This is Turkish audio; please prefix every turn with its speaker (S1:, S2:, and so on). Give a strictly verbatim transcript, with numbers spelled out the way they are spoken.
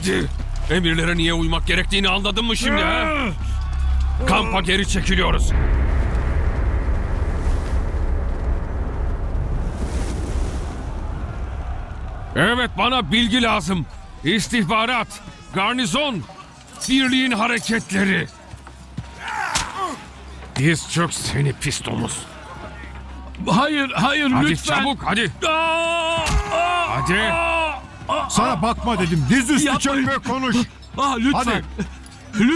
S1: Hadi. Emirlere niye uymak gerektiğini anladın mı şimdi ha? Kampa geri çekiliyoruz. Evet, bana bilgi lazım. İstihbarat, garnizon, birliğin hareketleri. Diz çök seni pis domuz.
S2: Hayır, hayır
S1: Hadi
S2: lütfen.
S1: çabuk, hadi.
S2: Aa, aa,
S1: Hadi.
S2: aa, aa.
S3: Sana bakma dedim. Diz üstü
S2: Yapmayın.
S3: çök ve konuş.
S2: Ah, lütfen.
S3: Hadi.